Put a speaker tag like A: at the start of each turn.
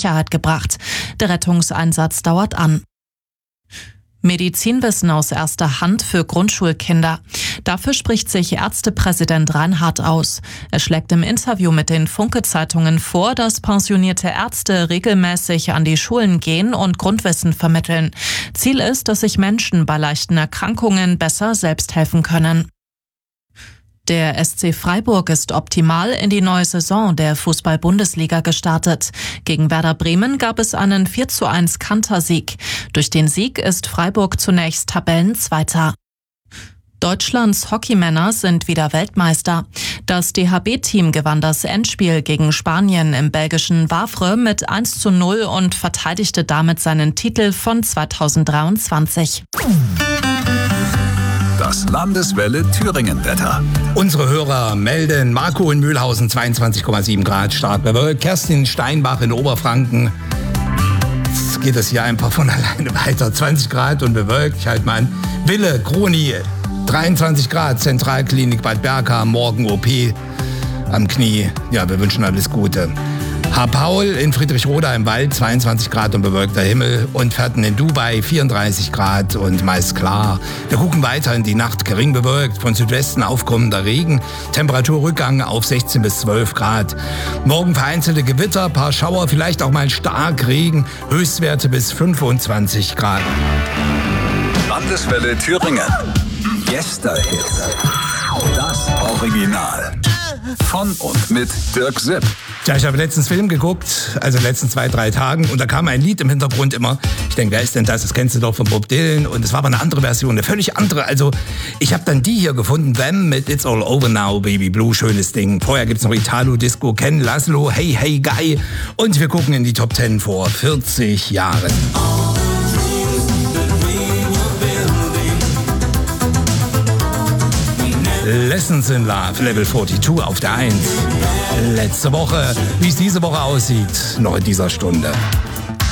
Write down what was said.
A: Sicherheit gebracht. Der Rettungseinsatz dauert an. Medizinwissen aus erster Hand für Grundschulkinder. Dafür spricht sich Ärztepräsident Reinhardt aus. Er schlägt im Interview mit den Funke-Zeitungen vor, dass pensionierte Ärzte regelmäßig an die Schulen gehen und Grundwissen vermitteln. Ziel ist, dass sich Menschen bei leichten Erkrankungen besser selbst helfen können. Der SC Freiburg ist optimal in die neue Saison der Fußball-Bundesliga gestartet. Gegen Werder Bremen gab es einen 4:1 Kantersieg. Durch den Sieg ist Freiburg zunächst Tabellenzweiter. Deutschlands Hockeymänner sind wieder Weltmeister. Das DHB-Team gewann das Endspiel gegen Spanien im belgischen Wavre mit 1:0 und verteidigte damit seinen Titel von 2023.
B: Das Landeswelle Thüringen-Wetter.
C: Unsere Hörer melden: Marco in Mühlhausen 22,7 Grad, stark bewölkt. Kerstin Steinbach in Oberfranken. Jetzt geht es hier einfach von alleine weiter. 20 Grad und bewölkt. Ich halte mal an. Wille, Kroni, 23 Grad, Zentralklinik Bad Berka, morgen OP am Knie. Ja, wir wünschen alles Gute. Herr Paul in Friedrichroda im Wald, 22 Grad und bewölkter Himmel. Und Pferden in Dubai, 34 Grad und meist klar. Wir gucken weiter in die Nacht, gering bewölkt, von Südwesten aufkommender Regen. Temperaturrückgang auf 16 bis 12 Grad. Morgen vereinzelte Gewitter, paar Schauer, vielleicht auch mal stark Regen. Höchstwerte bis 25 Grad.
B: Landeswelle Thüringen. Yesterhit. Das Original. Von und mit Dirk Sipp.
C: Ja, ich habe letztens Film geguckt, also in den letzten 2-3 Tagen, und da kam ein Lied im Hintergrund immer. Ich denke, wer ist denn das? Das kennst du doch von Bob Dylan. Und es war aber eine andere Version, eine völlig andere. Also ich habe dann die hier gefunden, Them mit It's All Over Now, Baby Blue, schönes Ding. Vorher gibt's noch Italo Disco, Ken Laszlo, Hey Hey Guy. Und wir gucken in die Top 10 vor 40 Jahren. Lessons in Love, Level 42 auf der 1. Letzte Woche, wie es diese Woche aussieht, noch in dieser Stunde.